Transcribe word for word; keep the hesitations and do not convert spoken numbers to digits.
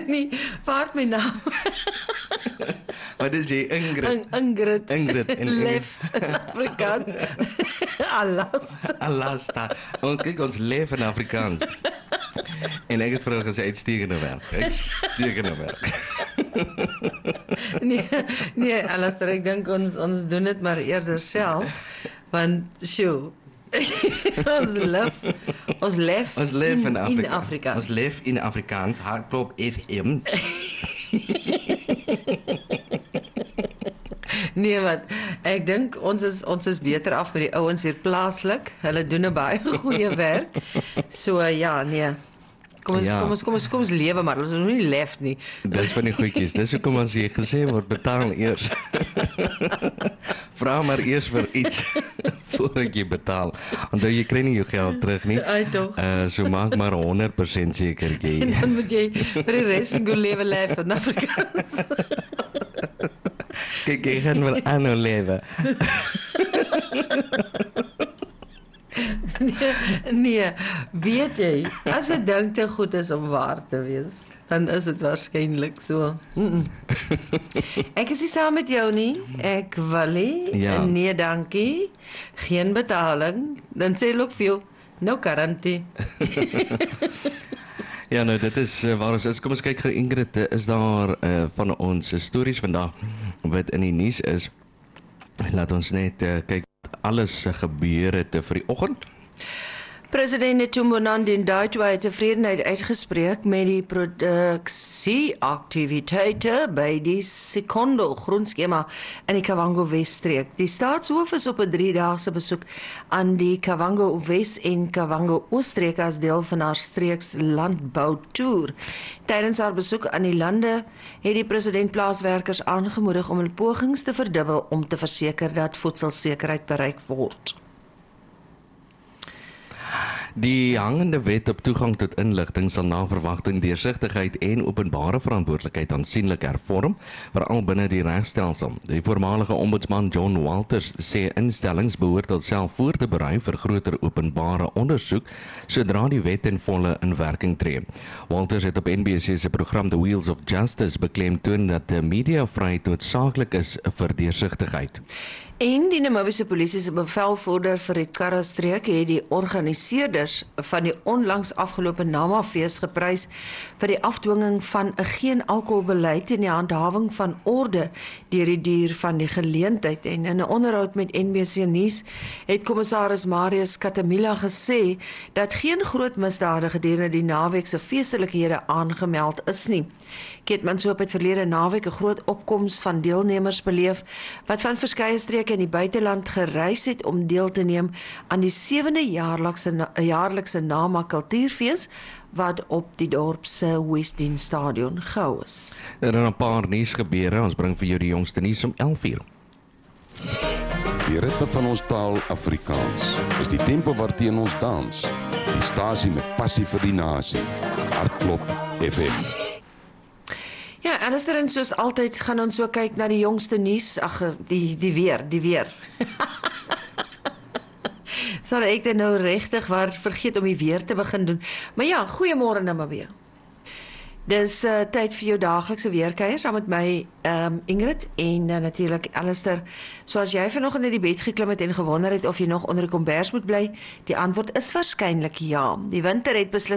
nie, vaart my naam. Wat is jy, Ingrid? In, Ingrid. Ingrid. En Lef in Afrikaans. Alasta. Alasta. Want kyk, ons lef in Afrikaans. En ek het vir hulle gesê, uitstekende werk. Uitstekende werk. Nee, nee, Alasta, ek dink ons, ons doen dit maar eerder self. Want, sjoe, ons lef, ons lef, ons lef in, in, in Afrika. Afrikaans. Ons lef in Afrikaans, Hardklop F M. Nee, wat ek dink ons is ons is beter af met die ouens hier plaaslik. Hulle doen 'n baie goeie werk. So ja, nee. Kom ons Ja. kom ons kom ons kom ons lewe maar. Ons is nog nie lef nie. Dis van die goedjies. Dis hoekom as jy gesê word betaal eers. Vra maar eers vir iets voordat jy betaal. Onthou jy kry nie jou geld terug nie. Ai tog. Uh so maak maar honderd persent seker jy. En dan moet jy vir die res van jou lewe leef in Afrikaans. Kyk, jy gaan wel aanhou lewe. Nee, nee, weet jy, as 'n ding te goed is om waar te wees, dan is dit waarskynlik so. Mm -mm. Ek is nie saam met jou nie. Ek wil nie. Ja. Nee, dankie. Geen betaling. Dan sê ek ook vir jou, no garantie. Ja, nou dit is uh, waar ons is. Kom ons kyk gou Ingrid, is daar uh, van ons stories vandag wat in die nuus is. Laat ons net uh, kyk wat alles uh, gebeur het uh, vir die oggend. President Netumbo Nandi Ndaitwah het tevredenheid uitgespreek met die produksieaktiwiteite by die Sekondo groenskema in die Kavango Wesstreek. Die staatshoof is op 'n drie-daagse besoek aan die Kavango Wes en Kavango Oosstreek as deel van haar streeks landboutoer. Tydens haar besoek aan die lande het die president plaaswerkers aangemoedig om hul pogings te verdubbel om te verseker dat voedselsekerheid bereik word. Die hangende wet op toegang tot inligting sal na verwagting deursigtigheid en openbare verantwoordelikheid aansienlik hervorm, veral binne die regstelsel. Die voormalige ombudsman John Walters sê instellings behoort alself voor te berei vir groter openbare ondersoek sodra die wet in volle in werking tree. Walters het op N B C se program The Wheels of Justice beklemtoon dat die mediavryheid noodsaaklik is vir deursigtigheid. En die Namibiese polisie se bevelvoerder vir die Karra-streek het die organiseerders van die onlangs afgelope Nama-fees geprys vir die afdwinging van 'n geen alkoholbeleid en die handhawing van orde deur die duur van die geleentheid. En in 'n onderhoud met N B C Nuus het kommissaris Marius Katamila gesê dat geen groot misdade gedurende die naweek se feestelikhede aangemeld is nie. Keetmanshoop het verlede naweek 'n groot opkoms van deelnemers beleef wat van verskeie streke in die buiteland gereis het om deel te neem aan die sewende jaarlikse jaarlikse Nama Kultuurfees wat op die dorp se Westin Stadion gehou is. Er is 'n paar nuusgebeure. Ons bring vir jou die jongste nuus om elf uur. Die ritme van ons taal Afrikaans is die tempo waarteen ons dans. Die stasie met passie vir die nasie. Hardklop F M. Ja, Alistair, en soos altyd gaan ons so kyk na die jongste nuus, ag die die weer, die weer. Sal ek dit nou regtig waar vergeet om die weer te begin doen. Maar ja, goeiemôre Namibia. Dis uh, tyd vir jou daaglikse weerkuier saam met my um, Ingrid en uh, natuurlik Alistair. So as jy vanoggend in die bed geklim het en gewonder het of jy nog onder die kombers moet bly, die antwoord is waarskynlik ja. Die winter het beslis